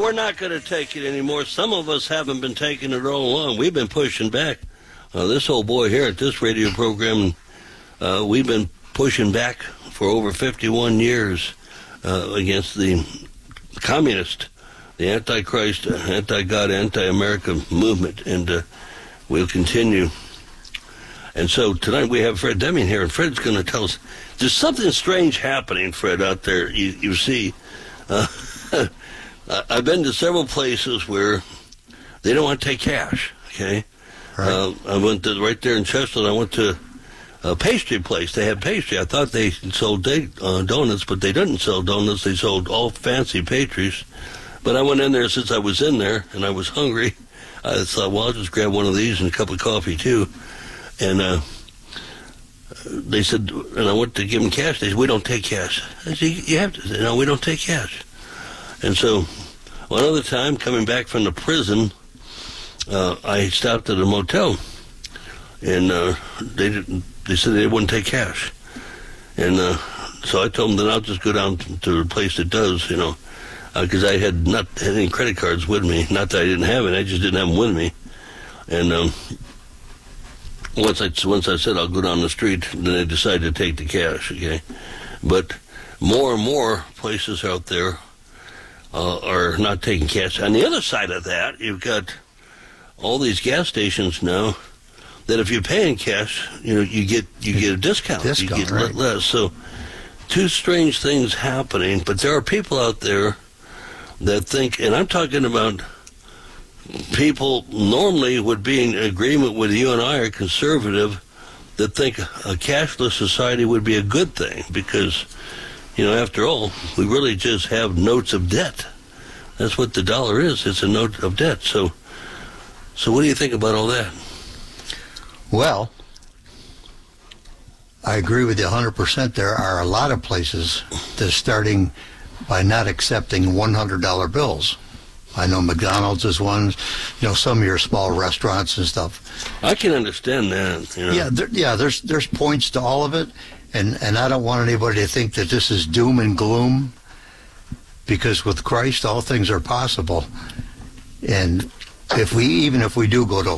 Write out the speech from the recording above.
we're not going to take it anymore. Some of us haven't been taking it all along. We've been pushing back. This old boy here at this radio program, we've been pushing back for over 51 years against the communist, the Antichrist, anti-God, anti-America movement, and we'll continue. And so tonight we have Fred Deming here, and Fred's going to tell us there's something strange happening, Fred, out there. You see, I've been to several places where they don't want to take cash, okay? Right. I went to right there in Chesterland. I went to a pastry place. They had pastry. I thought they sold donuts, but they didn't sell donuts. They sold all fancy pastries. But I went in there since I was in there, and I was hungry. I thought, well, I'll just grab one of these and a cup of coffee, too. And they said, and I went to give them cash. They said, we don't take cash. I said, you have to say, no, we don't take cash. And so one other time, coming back from the prison, I stopped at a motel, and they said they wouldn't take cash. And so I told them that I'll just go down to the place that does, because I had not had any credit cards with me. Not that I didn't have it, I just didn't have them with me. And once I said I'll go down the street, then I decided to take the cash, okay? But more and more places out there are not taking cash. On the other side of that, you've got all these gas stations now that if you pay in cash, you get a discount. You get right. Less. So two strange things happening, but there are people out there that think, and I'm talking about people normally would be in agreement with you and I are conservative, that think a cashless society would be a good thing because, after all, we really just have notes of debt. That's what the dollar is. It's a note of debt. So what do you think about all that? Well, I agree with you 100%. There are a lot of places that are starting by not accepting $100 bills. I know McDonald's is one, some of your small restaurants and stuff. I can understand that. Yeah, there's points to all of it, and I don't want anybody to think that this is doom and gloom, because with Christ all things are possible. And if we do go to